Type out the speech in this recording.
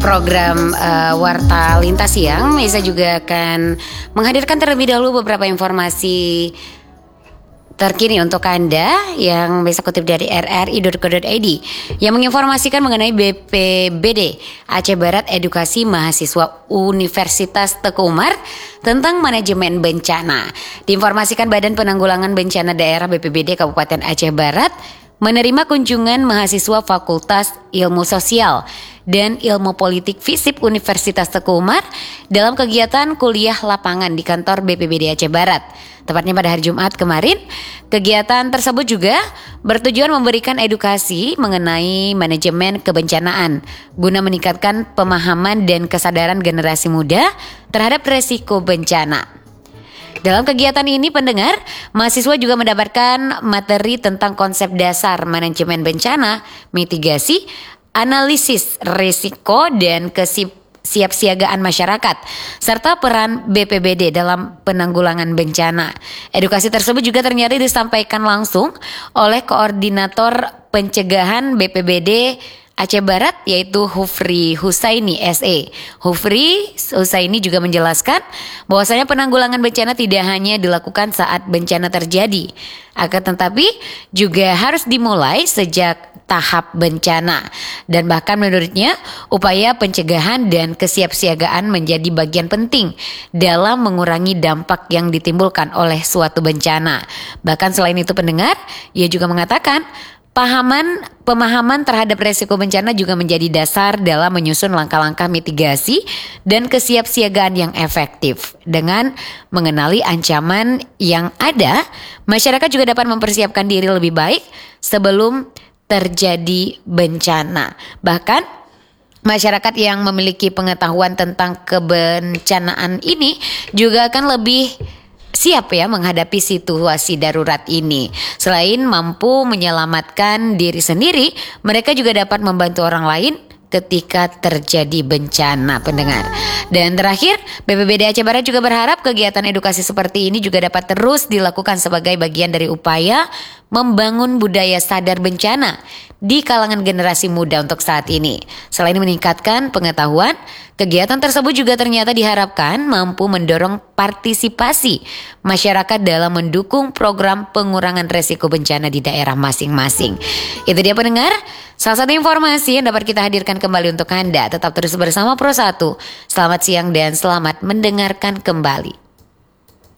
program Warta Lintas Siang, Meza juga akan menghadirkan terlebih dahulu beberapa informasi terkini untuk Anda yang bisa kutip dari rri.co.id yang menginformasikan mengenai BPBD Aceh Barat Edukasi Mahasiswa Universitas Teku Umar tentang manajemen bencana. Diinformasikan Badan Penanggulangan Bencana Daerah BPBD Kabupaten Aceh Barat menerima kunjungan mahasiswa Fakultas Ilmu Sosial dan Ilmu Politik FISIP Universitas Teku Umar dalam kegiatan kuliah lapangan di kantor BPBD Aceh Barat. Tepatnya pada hari Jumat kemarin, kegiatan tersebut juga bertujuan memberikan edukasi mengenai manajemen kebencanaan guna meningkatkan pemahaman dan kesadaran generasi muda terhadap resiko bencana. Dalam kegiatan ini pendengar, mahasiswa juga mendapatkan materi tentang konsep dasar manajemen bencana, mitigasi, analisis risiko dan kesiapsiagaan masyarakat, serta peran BPBD dalam penanggulangan bencana. Edukasi tersebut juga ternyata disampaikan langsung oleh Koordinator Pencegahan BPBD Aceh Barat yaitu Hufri Husaini SE. Hufri Husaini juga menjelaskan bahwasanya penanggulangan bencana tidak hanya dilakukan saat bencana terjadi, akan tetapi juga harus dimulai sejak tahap bencana. Dan bahkan menurutnya upaya pencegahan dan kesiapsiagaan menjadi bagian penting dalam mengurangi dampak yang ditimbulkan oleh suatu bencana. Bahkan selain itu pendengar, ia juga mengatakan pemahaman terhadap resiko bencana juga menjadi dasar dalam menyusun langkah-langkah mitigasi dan kesiapsiagaan yang efektif. Dengan mengenali ancaman yang ada, masyarakat juga dapat mempersiapkan diri lebih baik sebelum terjadi bencana. Bahkan masyarakat yang memiliki pengetahuan tentang kebencanaan ini juga akan lebih siap ya menghadapi situasi darurat ini. Selain mampu menyelamatkan diri sendiri, mereka juga dapat membantu orang lain ketika terjadi bencana, pendengar. Dan terakhir, BPBD Aceh Barat juga berharap kegiatan edukasi seperti ini juga dapat terus dilakukan sebagai bagian dari upaya membangun budaya sadar bencana di kalangan generasi muda untuk saat ini. Selain meningkatkan pengetahuan, kegiatan tersebut juga ternyata diharapkan mampu mendorong partisipasi masyarakat dalam mendukung program pengurangan resiko bencana di daerah masing-masing. Itu dia pendengar, salah satu informasi yang dapat kita hadirkan kembali untuk Anda. Tetap terus bersama Pro 1. Selamat siang dan selamat mendengarkan kembali.